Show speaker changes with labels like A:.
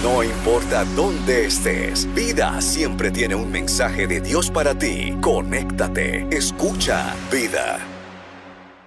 A: No importa dónde estés, Vida siempre tiene un mensaje de Dios para ti. Conéctate, escucha Vida.